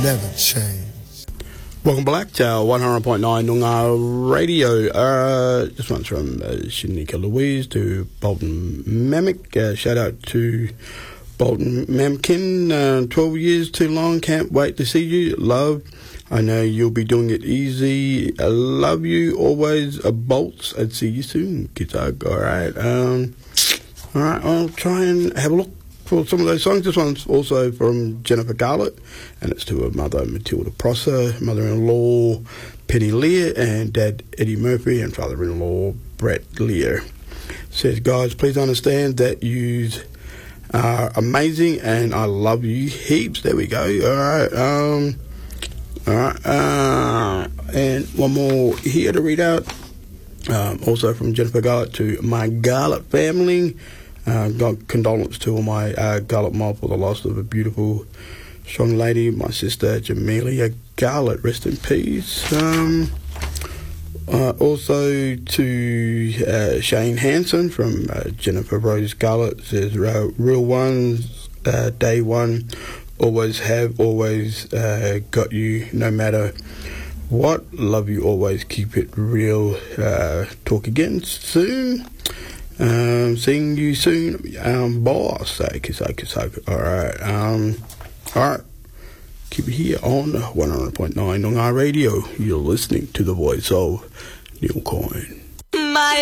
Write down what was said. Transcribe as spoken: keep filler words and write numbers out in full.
Never change. Welcome back to one hundred point nine Noongar Radio. Uh, this one's from uh, Shanika Louise to Bolton Mamick. Uh, shout out to Bolton Mamkin. Uh, twelve years too long. Can't wait to see you. Love. I know you'll be doing it easy. I love you always. Uh, bolts. I'd see you soon. Kids are all right. Um, all right. I'll try and have a look for some of those songs. This one's also from Jennifer Garlett, and it's to her mother Matilda Prosser, mother-in-law Penny Lear, and dad Eddie Murphy, and father-in-law Brett Lear. Says, guys, please understand that you are amazing, and I love you heaps. There we go. All right. Um. All right. Uh, and one more here to read out. Um, also from Jennifer Garlett to my Garlett family. Uh, got condolence to all my uh, Garlett mob for the loss of a beautiful, strong lady, my sister Jamelia Garlett. Rest in peace. Um, uh, also to uh, Shane Hanson from uh, Jennifer Rose Garlett. Says, real ones, uh, day one, always have, always uh, got you, no matter what. Love you always, keep it real. Uh, talk again soon. Um, seeing you soon, um, boss. Alright, um, alright. Keep it here on one hundred point nine on our radio. You're listening to the voice of Neil Coyne. My